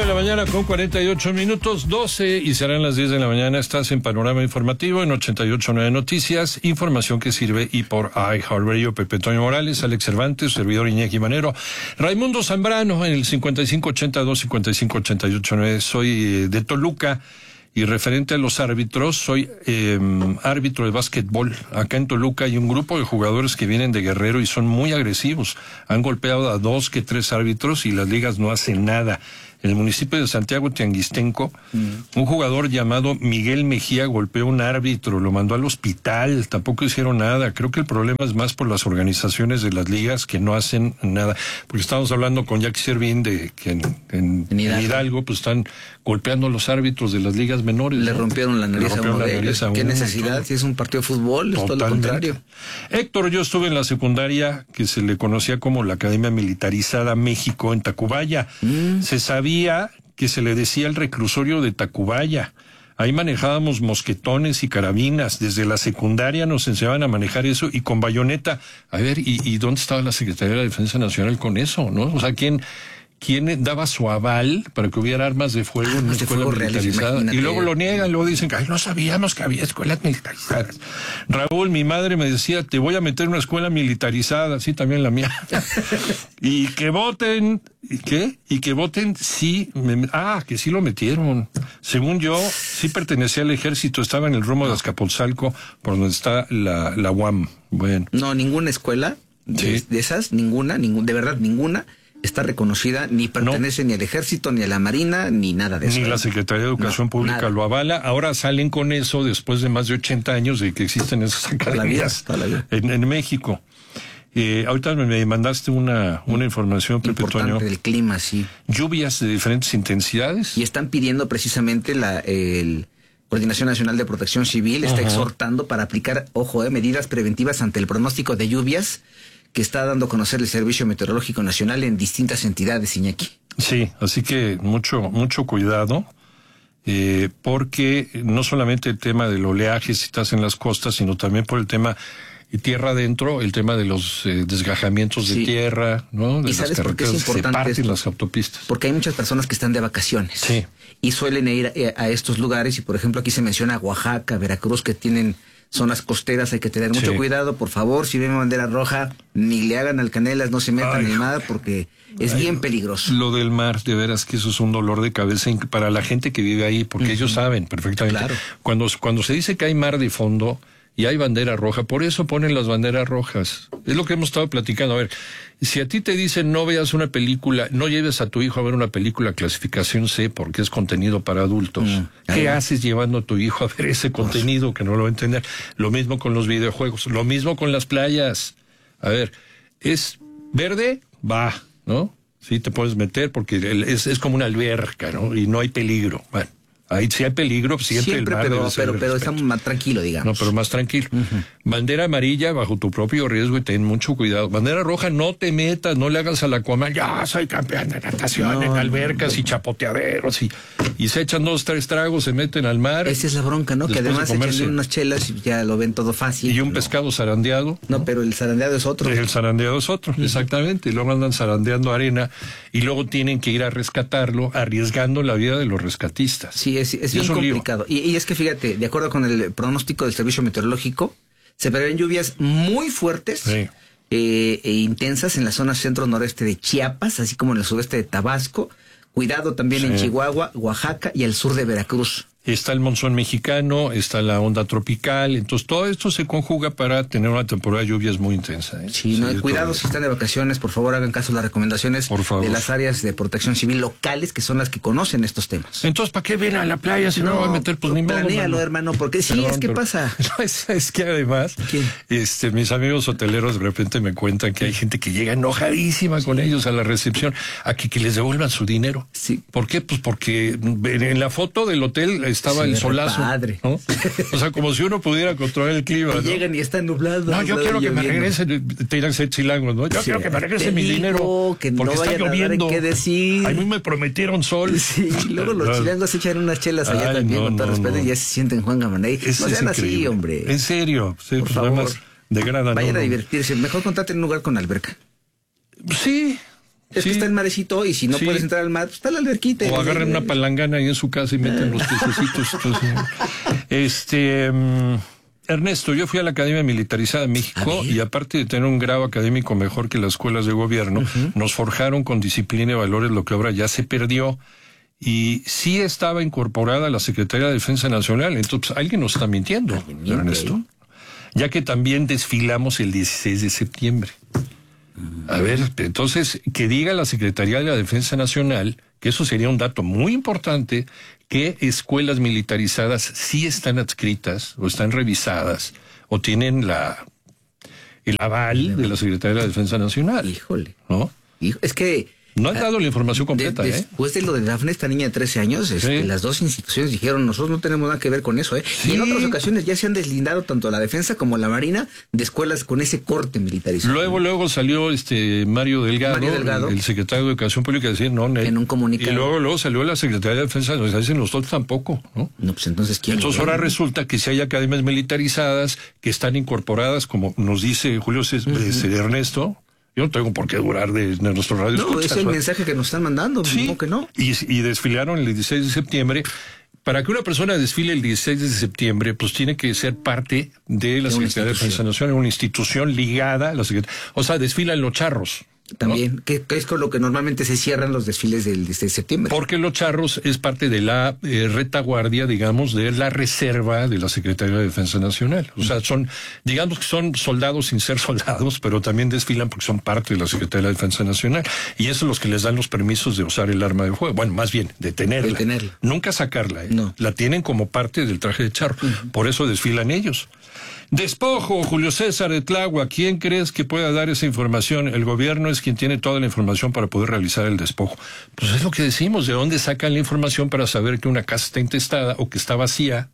de la mañana con 48 minutos, 12 y serán las 10 de la mañana. Estás en Panorama Informativo en 88.9 Noticias, información que sirve y por iHeartRadio. Pepe Toño Morales, Alex Cervantes, servidor Iñaki Manero, Raimundo Zambrano en el 5582-5588.9. Soy de Toluca y referente a los árbitros, soy árbitro de básquetbol. Acá en Toluca hay un grupo de jugadores que vienen de Guerrero y son muy agresivos. Han golpeado a 2 que 3 árbitros y las ligas no hacen nada. En el municipio de Santiago Tianguistenco, un jugador llamado Miguel Mejía golpeó a un árbitro, lo mandó al hospital, tampoco hicieron nada. Creo que el problema es más por las organizaciones de las ligas que no hacen nada. Porque estamos hablando con Jackie Servín de que en Hidalgo pues están golpeando a los árbitros de las ligas menores. Le rompieron la nariz a uno de ellos. ¿Qué necesidad? Si es un partido de fútbol, es todo lo contrario. Héctor, yo estuve en la secundaria que se le conocía como la Academia Militarizada México en Tacubaya. Se sabía que se le decía el reclusorio de Tacubaya. Ahí manejábamos mosquetones y carabinas. Desde la secundaria nos enseñaban a manejar eso y con bayoneta. A ver, ¿y dónde estaba la Secretaría de la Defensa Nacional con eso, no? O sea, ¿quién daba su aval para que hubiera armas de fuego en una escuela militarizada? Y luego lo niegan, luego dicen que no sabíamos que había escuelas militarizadas. Raúl, mi madre me decía, te voy a meter en una escuela militarizada, sí, también la mía. Y que voten, ¿y qué? Y que voten, sí, que sí lo metieron. Según yo, sí pertenecía al ejército, estaba en el rumbo de Azcapotzalco, por donde está la UAM. Bueno. No, ninguna escuela de esas, ninguna, de verdad, ninguna está reconocida, ni pertenece ni al ejército, ni a la marina, ni nada de eso. Ni la Secretaría de Educación Pública lo avala. Ahora salen con eso después de más de 80 años de que existen esas academias en México. Ahorita me mandaste una información, Pepe Toño. Importante del clima, sí. Lluvias de diferentes intensidades. Y están pidiendo precisamente el Coordinación Nacional de Protección Civil está exhortando para aplicar, medidas preventivas ante el pronóstico de lluvias que está dando a conocer el Servicio Meteorológico Nacional en distintas entidades, Iñaki. Sí, así que mucho cuidado, porque no solamente el tema del oleaje si estás en las costas, sino también por el tema tierra adentro, el tema de los desgajamientos de tierra, ¿no? De ¿Y sabes por qué es importante esto? Las autopistas. Porque hay muchas personas que están de vacaciones. Sí. Y suelen ir a estos lugares, y por ejemplo aquí se menciona Oaxaca, Veracruz, que tienen zonas costeras, hay que tener mucho cuidado. Por favor, si ven bandera roja, ni le hagan alcanelas, no se metan en nada porque es bien peligroso. Lo del mar, de veras que eso es un dolor de cabeza para la gente que vive ahí, porque ellos saben perfectamente. Claro. Cuando se dice que hay mar de fondo y hay bandera roja, por eso ponen las banderas rojas. Es lo que hemos estado platicando. A ver, si a ti te dicen no veas una película, no lleves a tu hijo a ver una película clasificación C porque es contenido para adultos, ¿qué haces llevando a tu hijo a ver ese contenido que no lo va a entender? Lo mismo con los videojuegos, lo mismo con las playas. A ver, es verde, va, ¿no? Sí te puedes meter porque es como una alberca, ¿no? Y no hay peligro. Bueno. Ahí sí hay peligro, siempre el mar pero estamos más tranquilos, digamos. No, pero más tranquilo. Bandera amarilla bajo tu propio riesgo y ten mucho cuidado. Bandera roja, no te metas, no le hagas al Aquaman. Ya soy campeón de natación en albercas y chapoteaderos y se echan 2, 3 tragos, se meten al mar. Esa es la bronca, ¿no? Que además se echan unas chelas y ya lo ven todo fácil. Y un pescado zarandeado. No, pero el zarandeado es otro. El zarandeado es otro, exactamente. Y luego andan zarandeando arena y luego tienen que ir a rescatarlo, arriesgando la vida de los rescatistas. Sí, es bien complicado. Y es que fíjate, de acuerdo con el pronóstico del Servicio Meteorológico, se prevén lluvias muy fuertes e intensas en la zona centro-noreste de Chiapas, así como en el sureste de Tabasco. Cuidado también en Chihuahua, Oaxaca y el sur de Veracruz. Está el monzón mexicano, está la onda tropical, entonces todo esto se conjuga para tener una temporada de lluvias muy intensa. Sí, cuidado si están de vacaciones, por favor hagan caso a las recomendaciones de las áreas de protección civil locales, que son las que conocen estos temas. Entonces, ¿para qué ven a la playa si no va a meter? Pues ni modo. Planéalo, hermano, porque ¿qué pasa? No, es que además, mis amigos hoteleros de repente me cuentan que hay gente que llega enojadísima con ellos a la recepción, a que les devuelvan su dinero. Sí. ¿Por qué? Pues porque en la foto del hotel estaba el solazo, padre, ¿no? O sea, como si uno pudiera controlar el clima, ¿no? Llegan y está nublado. No, yo quiero que me regresen, te irán a ser chilangos, ¿no? Yo quiero que me regresen mi dinero, que porque no está lloviendo. ¿Qué decir? A mí me prometieron sol. Sí, luego los chilangos echan unas chelas allá también, con todo respeto, y ya se sienten Juan Gamaney. No sean así, hombre. En serio, por favor. De gran vayan a divertirse. Mejor contraten un lugar con alberca. Sí, Es que está el marecito y si no puedes entrar al mar, pues está la alberquita. O agarran una palangana ahí en su casa y meten los pececitos. Ernesto, yo fui a la Academia Militarizada de México y aparte de tener un grado académico mejor que las escuelas de gobierno, nos forjaron con disciplina y valores, lo que ahora ya se perdió. Y sí estaba incorporada a la Secretaría de Defensa Nacional. Entonces, alguien nos está mintiendo, Ernesto. Ya que también desfilamos el 16 de septiembre. A ver, entonces, que diga la Secretaría de la Defensa Nacional, que eso sería un dato muy importante, que escuelas militarizadas sí están adscritas o están revisadas o tienen el aval de la Secretaría de la Defensa Nacional. Híjole. ¿No? Es que... No han dado la información completa, Después de lo de Dafne, esta niña de 13 años, las dos instituciones dijeron, nosotros no tenemos nada que ver con eso, Y en otras ocasiones ya se han deslindado tanto la defensa como la marina de escuelas con ese corte militarizado. Luego salió Mario Delgado, el secretario de Educación Pública, a decir, no, en un comunicado. Y luego salió la Secretaría de Defensa, nos dicen nosotros tampoco, ¿no? No, pues entonces, ¿quién? Entonces ahora resulta que si hay academias militarizadas que están incorporadas, como nos dice Julio Ernesto, yo no tengo por qué durar de nuestro radio. No, es el mensaje que nos están mandando, sí, que no. Y desfilaron el 16 de septiembre. Para que una persona desfile el 16 de septiembre, pues tiene que ser parte de la Secretaría de Defensa Nacional, una institución ligada a la Secretaría. O sea, desfilan los charros. También, ¿no? Que es con lo que normalmente se cierran los desfiles del 16 de septiembre. Porque los charros es parte de la retaguardia, digamos, de la reserva de la Secretaría de Defensa Nacional. O sea, digamos que son soldados sin ser soldados, pero también desfilan porque son parte de la Secretaría de Defensa Nacional. Y eso es los que les dan los permisos de usar el arma de fuego. Bueno, más bien, de tenerla. Nunca sacarla, No. La tienen como parte del traje de charro. Por eso desfilan ellos. Despojo, Julio César de Tláhuac, ¿quién crees que pueda dar esa información? El gobierno es quien tiene toda la información para poder realizar el despojo. Pues es lo que decimos, ¿de dónde sacan la información para saber que una casa está intestada o que está vacía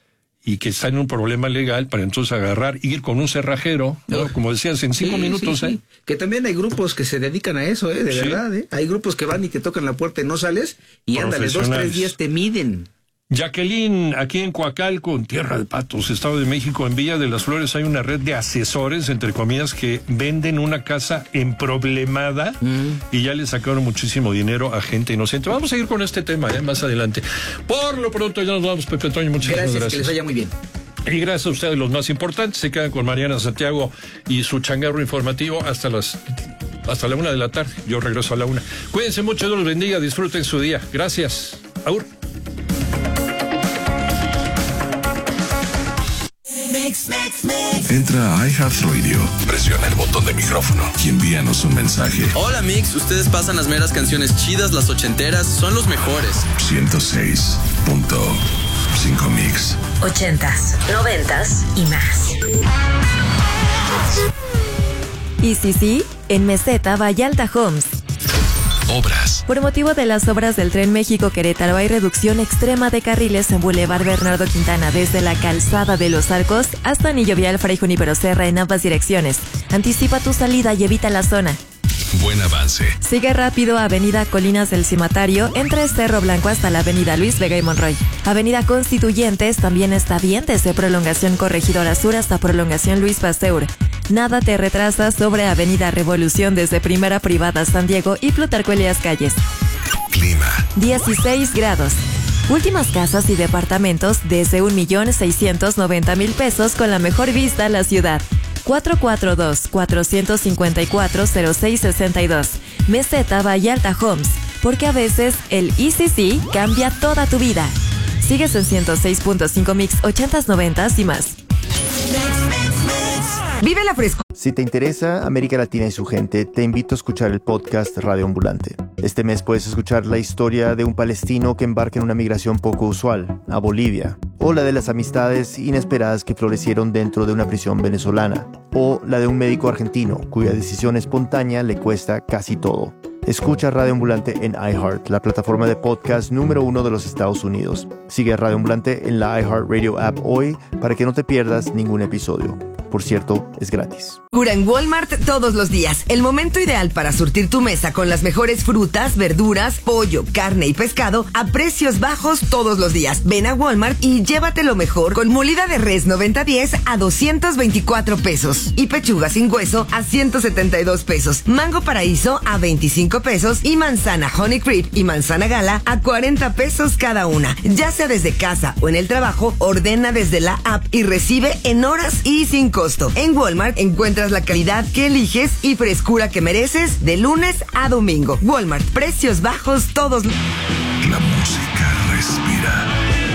y que está en un problema legal para entonces agarrar, ir con un cerrajero, ¿no? Como decías, en 5 minutos, sí. Que también hay grupos que se dedican a eso, de verdad, Hay grupos que van y te tocan la puerta y no sales y ándale, 2-3 días te miden. Jacqueline, aquí en Coacalco, en Tierra de Patos, Estado de México, en Villa de las Flores, hay una red de asesores, entre comillas, que venden una casa emproblemada y ya le sacaron muchísimo dinero a gente inocente. Vamos a ir con este tema más adelante. Por lo pronto ya nos vamos, Pepe Toño, muchísimas gracias. Que les vaya muy bien. Y gracias a ustedes, los más importantes. Se quedan con Mariana Santiago y su changarro informativo hasta la 1 de la tarde. Yo regreso a la 1. Cuídense mucho, Dios los bendiga, disfruten su día. Gracias. Aur. Entra a iHeartRadio, presiona el botón de micrófono y envíanos un mensaje. Hola Mix, ustedes pasan las meras canciones chidas, las ochenteras, son los mejores. 106.5 Mix. 80s, 90s y más. Y sí, en Meseta Vallalta Homes. Obras. Por motivo de las obras del Tren México-Querétaro hay reducción extrema de carriles en Boulevard Bernardo Quintana desde la Calzada de los Arcos hasta Anillo Vial Fray Junípero Serra en ambas direcciones. Anticipa tu salida y evita la zona. Buen avance. Sigue rápido Avenida Colinas del Cimatario entre Cerro Blanco hasta la Avenida Luis Vega y Monroy. Avenida Constituyentes también está bien desde Prolongación Corregidora Sur hasta Prolongación Luis Pasteur. Nada te retrasa sobre Avenida Revolución desde Primera Privada San Diego y Plutarco Elías Calles. Clima. 16 grados. Últimas casas y departamentos desde 1,690,000 pesos con la mejor vista a la ciudad. 442-454-0662. Meseta Vallalta Homes. Porque a veces el ECC cambia toda tu vida. Sigues en 106.5 Mix 80s, 90s y más. Vive la frescura. Si te interesa América Latina y su gente, te invito a escuchar el podcast Radio Ambulante. Este mes puedes escuchar la historia de un palestino que embarca en una migración poco usual, a Bolivia, o la de las amistades inesperadas que florecieron dentro de una prisión venezolana, o la de un médico argentino cuya decisión espontánea le cuesta casi todo. Escucha Radio Ambulante en iHeart, la plataforma de podcast número 1 de los Estados Unidos. Sigue Radio Ambulante en la iHeartRadio app hoy para que no te pierdas ningún episodio. Por cierto, es gratis. Cura en Walmart todos los días. El momento ideal para surtir tu mesa con las mejores frutas, verduras, pollo, carne y pescado a precios bajos todos los días. Ven a Walmart y llévate lo mejor con molida de res 90-10 a 224 pesos y pechuga sin hueso a 172 pesos. Mango paraíso a 25 pesos y manzana Honey Creep y manzana Gala a 40 pesos cada una. Ya sea desde casa o en el trabajo, ordena desde la app y recibe en horas y sin costo. En Walmart encuentras la calidad que eliges y frescura que mereces de lunes a domingo. Walmart, precios bajos todos. La música respira.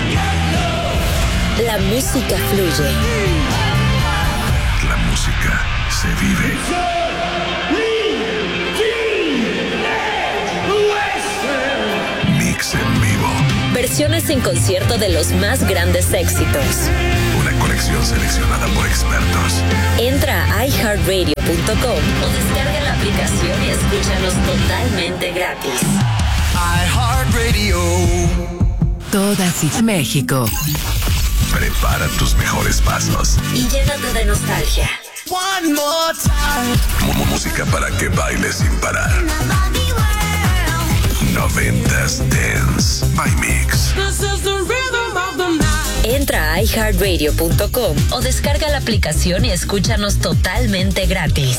La música fluye. La música se vive. Mix en vivo. Versiones en concierto de los más grandes éxitos. Una colección seleccionada por expertos. Entra a iHeartRadio.com o descarga la aplicación y escúchanos totalmente gratis. iHeartRadio. Todas y México. Prepara tus mejores pasos. Y llénate de nostalgia. One more time. Música para que bailes sin parar. 90s Dance by Mix. Entra a iHeartRadio.com o descarga la aplicación y escúchanos totalmente gratis.